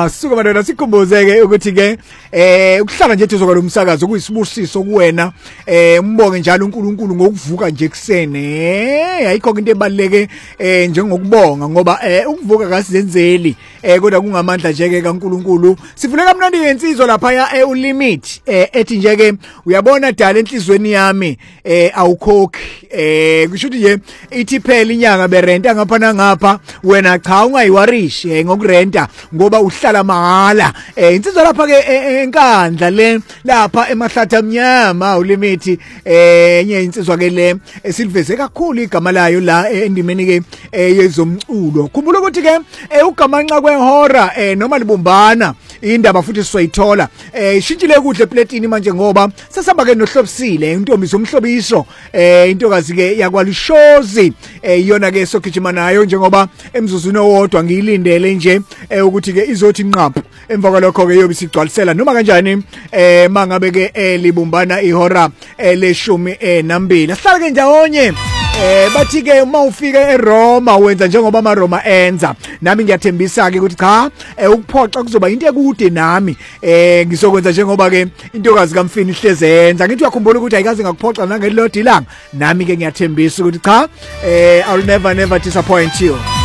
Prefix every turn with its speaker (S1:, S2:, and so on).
S1: suka madodana sikhumbuzeke ukuthi ke ukuhlala nje eduze kwalomsakazo kuyisibusiso kuwena umbonge njalo uNkulunkulu ngokuvuka nje eksene ayikho into ebaleke njengokubonga ngoba ukuvuka kasizenzeli kodwa kungamandla nje ke kaNkulunkulu sifune kamnandi ngensizwa lapha ulimit ethi nje ke uyabona dala enhlizweni yami awukhokhi kusho ukuthi nje ithi phela inyanga berenta ngapha nangapha wena cha ungayiwarishi ngokurenta ngoba uhlala mahala insizwa lapha ke enkandla le lapha emahlathi amnyama ulimit enye insizwa ke le siliveze kakhulu igama layo la endimeni ke yezomculo khumbula ukuthi ke ugamanxa kwehora noma libumbana indaba futhi sizoyithola ishintshile kuhle platini manje ngoba sesihamba ke nohlobisile intombi somhlobiso intokazi ke yakwalishozi iyona ke sogijima nayo njengoba emzuzwini owodwa ngiyilindele nje ukuthi ke izothi nqaphu emva kwalokho ke yobe sigcwalisela noma kanjani mangabe ke libumbana ihora leshumi nambili asihlale ke ndawonye bathi ke uma ufika eRoma wenza njengoba amaRoma enza nami ngiyathembisa ke ukuthi cha ukuphoxa kuzoba into ekude nami ngizokwenza njengoba ke intokazi kaMfini ihleze yenza ngithi uyakhumbula ukuthi ayikaze ngakuphoxa nangelilodwa ilanga nami ke ngiyathembisa ukuthi cha I'll never disappoint you.